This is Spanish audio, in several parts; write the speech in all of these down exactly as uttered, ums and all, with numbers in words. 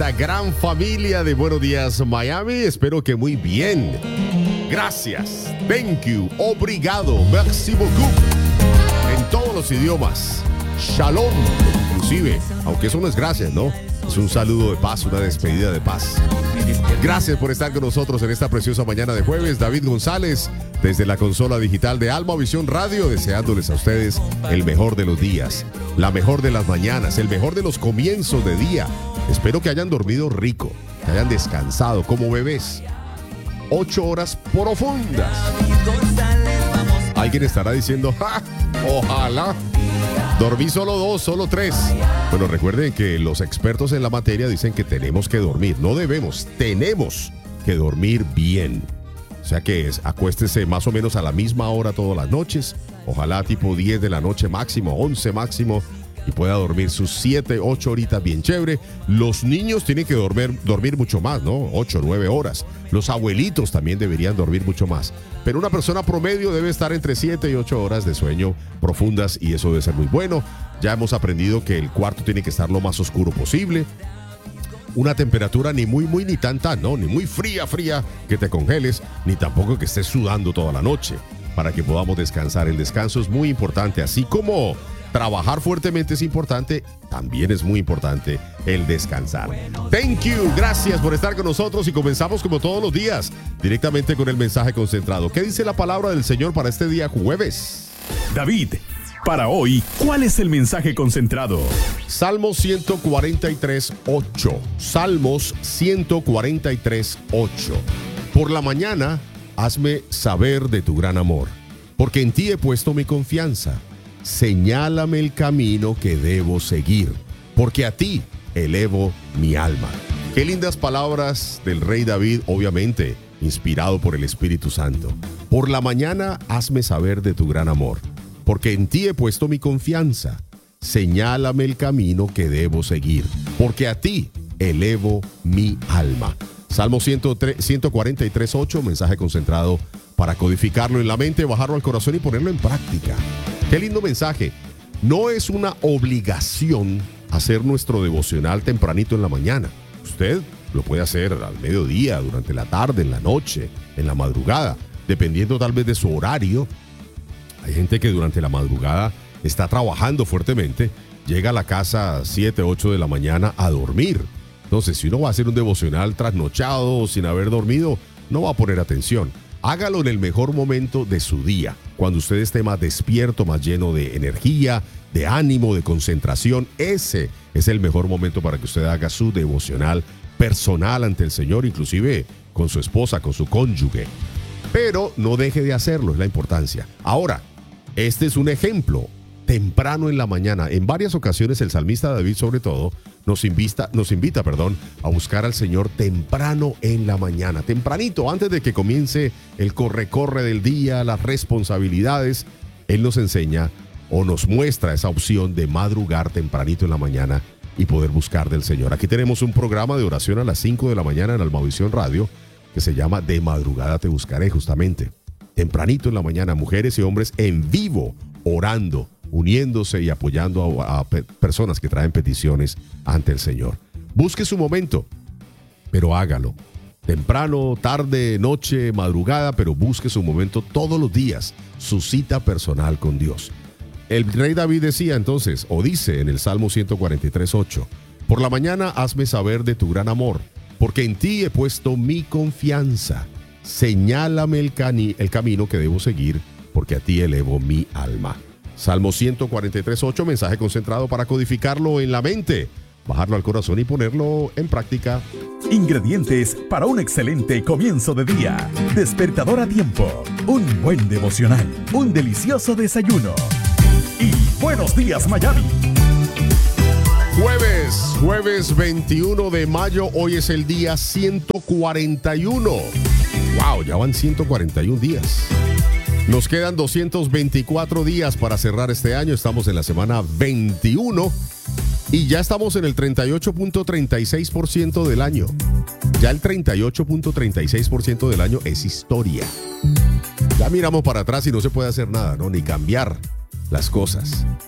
esta gran familia de Buenos Días Miami. Espero que muy bien. Gracias. Thank you. Obrigado. Merci beaucoup. En todos los idiomas. Shalom. Inclusive, aunque eso no es gracias, ¿no? Es un saludo de paz, una despedida de paz. Gracias por estar con nosotros en esta preciosa mañana de jueves. David González, desde la consola digital de Alma Visión Radio, deseándoles a ustedes el mejor de los días, la mejor de las mañanas, el mejor de los comienzos de día. Espero que hayan dormido rico, que hayan descansado como bebés. Ocho horas profundas. Alguien estará diciendo, ¡ja! Ojalá. Dormí solo dos, solo tres. Bueno, recuerden que los expertos en la materia dicen que tenemos que dormir. No debemos, tenemos que dormir bien. O sea que es, acuéstese más o menos a la misma hora todas las noches. Ojalá tipo diez de la noche máximo, once máximo. Y pueda dormir sus siete, ocho horitas bien chévere. Los niños tienen que dormir, dormir mucho más, ¿no? ocho, nueve horas. Los abuelitos también deberían dormir mucho más. Pero una persona promedio debe estar entre siete y ocho horas de sueño profundas y eso debe ser muy bueno. Ya hemos aprendido que el cuarto tiene que estar lo más oscuro posible. Una temperatura ni muy, muy, ni tan, tan, ¿no? Ni muy fría, fría que te congeles, ni tampoco que estés sudando toda la noche para que podamos descansar. El descanso es muy importante, así como trabajar fuertemente es importante, también es muy importante el descansar. Thank you, gracias por estar con nosotros y comenzamos como todos los días, directamente con el mensaje concentrado. ¿Qué dice la palabra del Señor para este día jueves? David, para hoy, ¿cuál es el mensaje concentrado? Salmos ciento cuarenta y tres, ocho. Salmos ciento cuarenta y tres, ocho. Por la mañana, hazme saber de tu gran amor, porque en ti he puesto mi confianza. Señálame el camino que debo seguir, porque a ti elevo mi alma. Qué lindas palabras del rey David, obviamente inspirado por el Espíritu Santo. Por la mañana hazme saber de tu gran amor, porque en ti he puesto mi confianza. Señálame el camino que debo seguir, porque a ti elevo mi alma. Salmo ciento cuarenta y tres, ocho, mensaje concentrado para codificarlo en la mente, bajarlo al corazón y ponerlo en práctica. Qué lindo mensaje. No es una obligación hacer nuestro devocional tempranito en la mañana. Usted lo puede hacer al mediodía, durante la tarde, en la noche, en la madrugada, dependiendo tal vez de su horario. Hay gente que durante la madrugada está trabajando fuertemente, llega a la casa a siete, ocho de la mañana a dormir. Entonces, si uno va a hacer un devocional trasnochado, sin haber dormido, no va a poner atención. Hágalo en el mejor momento de su día, cuando usted esté más despierto, más lleno de energía, de ánimo, de concentración. Ese es el mejor momento para que usted haga su devocional personal ante el Señor, inclusive con su esposa, con su cónyuge. Pero no deje de hacerlo, es la importancia. Ahora, este es un ejemplo. Temprano en la mañana, en varias ocasiones el salmista David sobre todo nos invita, nos invita perdón, a buscar al Señor temprano en la mañana, tempranito, antes de que comience el corre-corre del día, las responsabilidades. Él nos enseña o nos muestra esa opción de madrugar tempranito en la mañana y poder buscar del Señor. Aquí tenemos un programa de oración a las cinco de la mañana en Almavisión Radio que se llama De Madrugada Te Buscaré, justamente. Tempranito en la mañana, mujeres y hombres en vivo, orando, uniéndose y apoyando a, a pe- personas que traen peticiones ante el Señor. Busque su momento, pero hágalo. Temprano, tarde, noche, madrugada, pero busque su momento todos los días, su cita personal con Dios. El rey David decía entonces, o dice en el Salmo ciento cuarenta y tres, ocho, por la mañana hazme saber de tu gran amor, porque en ti he puesto mi confianza. Señálame el, cani- el camino que debo seguir, porque a ti elevo mi alma. Salmo ciento cuarenta y tres, ocho, mensaje concentrado para codificarlo en la mente, bajarlo al corazón y ponerlo en práctica. Ingredientes para un excelente comienzo de día. Despertador a tiempo, un buen devocional, un delicioso desayuno. Y buenos días, Miami. Jueves, jueves veintiuno de mayo, hoy es el día ciento cuarenta y uno. Wow, ya van ciento cuarenta y uno días. Nos quedan doscientos veinticuatro días para cerrar este año. Estamos en la semana veintiuno y ya estamos en el treinta y ocho punto treinta y seis por ciento del año. Ya el treinta y ocho punto treinta y seis por ciento del año es historia. Ya miramos para atrás y no se puede hacer nada, ¿no? Ni cambiar las cosas.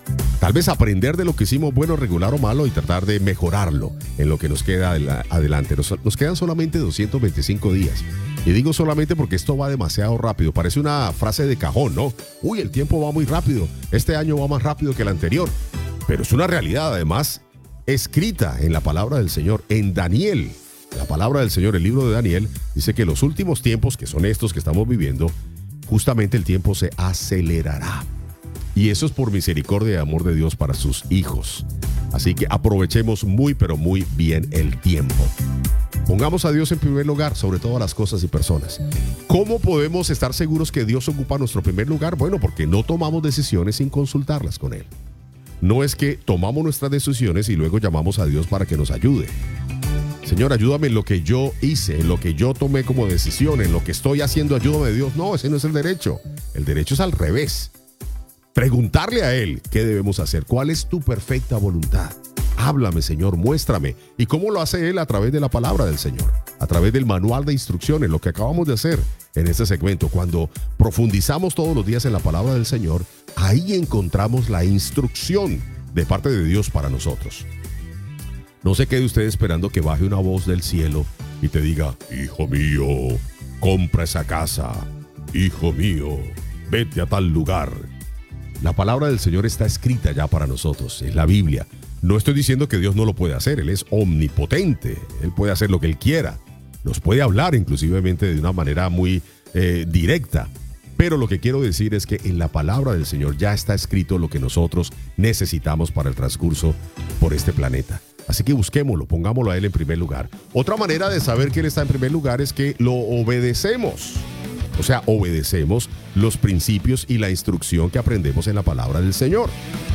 Tal vez aprender de lo que hicimos bueno, regular o malo y tratar de mejorarlo en lo que nos queda adelante. Nos, nos quedan solamente doscientos veinticinco días. Y digo solamente porque esto va demasiado rápido. Parece una frase de cajón, ¿no? Uy, el tiempo va muy rápido. Este año va más rápido que el anterior. Pero es una realidad, además, escrita en la palabra del Señor, en Daniel. La palabra del Señor, el libro de Daniel, dice que los últimos tiempos, que son estos que estamos viviendo, justamente el tiempo se acelerará. Y eso es por misericordia y amor de Dios para sus hijos. Así que aprovechemos muy, pero muy bien el tiempo. Pongamos a Dios en primer lugar sobre todas las cosas y personas. ¿Cómo podemos estar seguros que Dios ocupa nuestro primer lugar? Bueno, porque no tomamos decisiones sin consultarlas con Él. No es que tomamos nuestras decisiones y luego llamamos a Dios para que nos ayude. Señor, ayúdame en lo que yo hice, en lo que yo tomé como decisión, en lo que estoy haciendo, ayúdame Dios. No, ese no es el derecho. El derecho es al revés. Preguntarle a Él qué debemos hacer, cuál es tu perfecta voluntad. Háblame, Señor, muéstrame. ¿Y cómo lo hace Él? A través de la palabra del Señor, a través del manual de instrucciones, lo que acabamos de hacer en este segmento. Cuando profundizamos todos los días en la palabra del Señor, ahí encontramos la instrucción de parte de Dios para nosotros. No se quede usted esperando que baje una voz del cielo y te diga: hijo mío, compra esa casa. Hijo mío, vete a tal lugar. La palabra del Señor está escrita ya para nosotros, es la Biblia. No estoy diciendo que Dios no lo puede hacer, Él es omnipotente, Él puede hacer lo que Él quiera. Nos puede hablar inclusivemente de una manera muy eh, directa. Pero lo que quiero decir es que en la palabra del Señor ya está escrito lo que nosotros necesitamos para el transcurso por este planeta. Así que busquémoslo, pongámoslo a Él en primer lugar. Otra manera de saber que Él está en primer lugar es que lo obedecemos. O sea, obedecemos los principios y la instrucción que aprendemos en la palabra del Señor.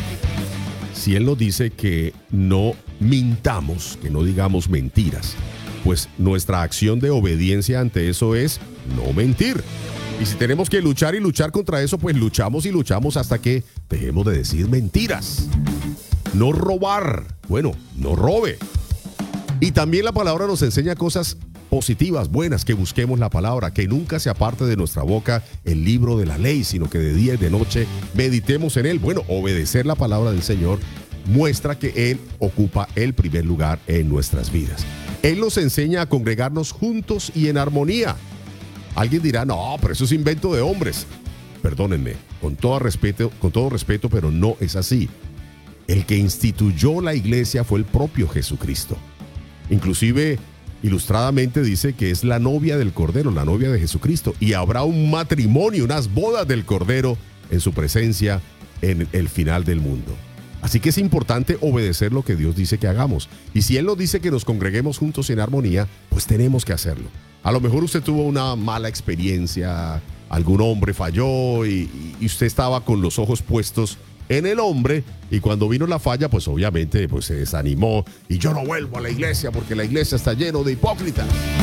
Si Él nos dice que no mintamos, que no digamos mentiras, pues nuestra acción de obediencia ante eso es no mentir. Y si tenemos que luchar y luchar contra eso, pues luchamos y luchamos hasta que dejemos de decir mentiras. No robar. Bueno, no robe. Y también la palabra nos enseña cosas positivas, buenas, que busquemos la palabra, que nunca se aparte de nuestra boca el libro de la ley, sino que de día y de noche meditemos en él. Bueno, obedecer la palabra del Señor muestra que Él ocupa el primer lugar en nuestras vidas. Él nos enseña a congregarnos juntos y en armonía. Alguien dirá: no, pero eso es invento de hombres. Perdónenme, con todo respeto, con todo respeto, pero no es así. El que instituyó la iglesia fue el propio Jesucristo. Inclusive, ilustradamente dice que es la novia del Cordero, la novia de Jesucristo, y habrá un matrimonio, unas bodas del Cordero en su presencia en el final del mundo. Así que es importante obedecer lo que Dios dice que hagamos. Y si Él nos dice que nos congreguemos juntos en armonía, pues tenemos que hacerlo. A lo mejor usted tuvo una mala experiencia, algún hombre falló y, y usted estaba con los ojos puestos en el hombre, y cuando vino la falla, pues obviamente pues se desanimó y yo no vuelvo a la iglesia porque la iglesia está lleno de hipócritas.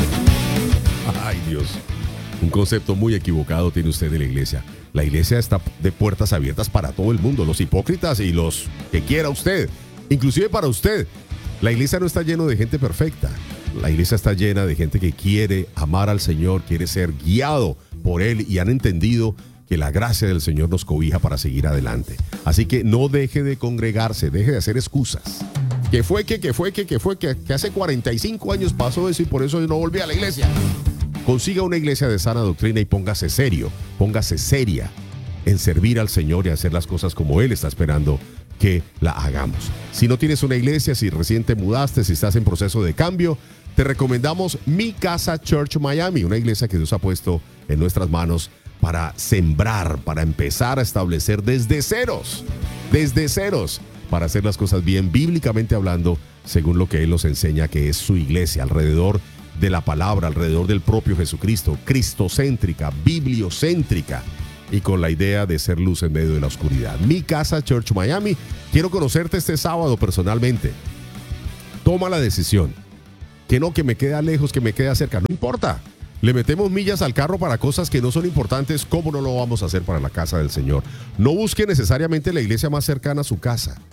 Ay, Dios, un concepto muy equivocado tiene usted de la iglesia. La iglesia está de puertas abiertas para todo el mundo, los hipócritas y los que quiera usted, inclusive para usted. La iglesia no está llena de gente perfecta. La iglesia está llena de gente que quiere amar al Señor, quiere ser guiado por Él y han entendido que la gracia del Señor nos cobija para seguir adelante. Así que no deje de congregarse, deje de hacer excusas. Que fue que, que fue que, que fue que, que hace cuarenta y cinco años pasó eso y por eso yo no volví a la iglesia. Consiga una iglesia de sana doctrina y póngase serio, póngase seria en servir al Señor y hacer las cosas como Él está esperando que la hagamos. Si no tienes una iglesia, si recién te mudaste, si estás en proceso de cambio, te recomendamos Mi Casa Church Miami, una iglesia que Dios ha puesto en nuestras manos para sembrar, para empezar a establecer desde ceros, desde ceros, para hacer las cosas bien, bíblicamente hablando, según lo que Él nos enseña que es su iglesia, alrededor de la palabra, alrededor del propio Jesucristo, cristocéntrica, bibliocéntrica, y con la idea de ser luz en medio de la oscuridad. Mi Casa Church Miami. Quiero conocerte este sábado personalmente. Toma la decisión. Que no, que me queda lejos, que me queda cerca, no importa. Le metemos millas al carro para cosas que no son importantes. ¿Cómo no lo vamos a hacer para la casa del Señor? No busque necesariamente la iglesia más cercana a su casa.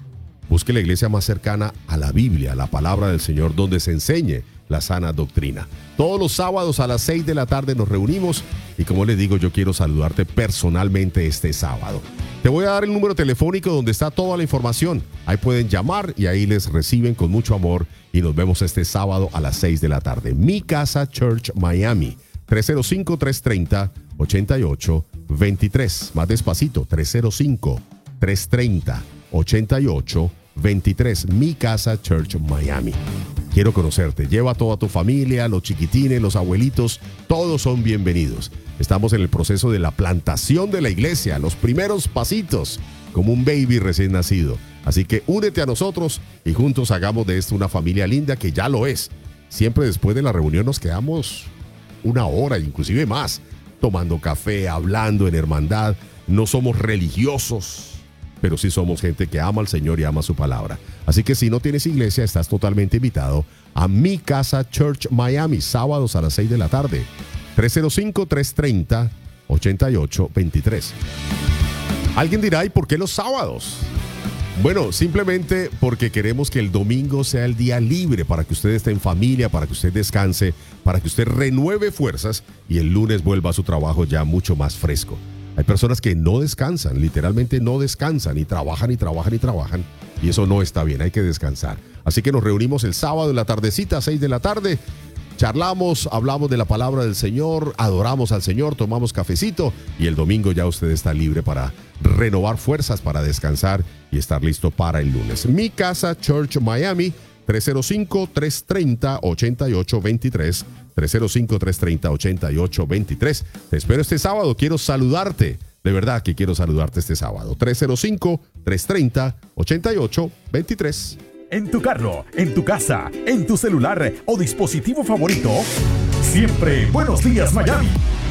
Busque la iglesia más cercana a la Biblia, a la palabra del Señor, donde se enseñe la sana doctrina. Todos los sábados a las seis de la tarde nos reunimos y, como les digo, yo quiero saludarte personalmente este sábado. Te voy a dar el número telefónico donde está toda la información. Ahí pueden llamar y ahí les reciben con mucho amor y nos vemos este sábado a las seis de la tarde. Mi Casa Church Miami, tres cero cinco, tres tres cero, ocho ocho dos tres. Más despacito, tres cero cinco, tres tres cero, ocho ocho dos tres. Mi Casa Church Miami. Quiero conocerte. Lleva a toda tu familia, los chiquitines, los abuelitos, todos son bienvenidos. Estamos en el proceso de la plantación de la iglesia, los primeros pasitos, como un baby recién nacido. Así que únete a nosotros y juntos hagamos de esto una familia linda, que ya lo es. Siempre después de la reunión nos quedamos una hora, inclusive más, tomando café, hablando en hermandad. No somos religiosos, pero sí somos gente que ama al Señor y ama su palabra. Así que si no tienes iglesia, estás totalmente invitado a Mi Casa Church Miami, sábados a las seis de la tarde. tres cero cinco, tres tres cero, ocho ocho dos tres. Alguien dirá, ¿y por qué los sábados? Bueno, simplemente porque queremos que el domingo sea el día libre para que usted esté en familia, para que usted descanse, para que usted renueve fuerzas y el lunes vuelva a su trabajo ya mucho más fresco. Hay personas que no descansan, literalmente no descansan, y trabajan y trabajan y trabajan, y eso no está bien, hay que descansar. Así que nos reunimos el sábado en la tardecita, a seis de la tarde, charlamos, hablamos de la palabra del Señor, adoramos al Señor, tomamos cafecito, y el domingo ya usted está libre para renovar fuerzas, para descansar y estar listo para el lunes. Mi Casa Church Miami, tres cero cinco, tres tres cero, ocho ocho dos tres, tres cero cinco, tres tres cero, ocho ocho dos tres. Te espero este sábado, quiero saludarte, de verdad que quiero saludarte este sábado. tres cero cinco, tres tres cero, ocho ocho dos tres. En tu carro, en tu casa, en tu celular o dispositivo favorito, siempre Buenos Días Miami.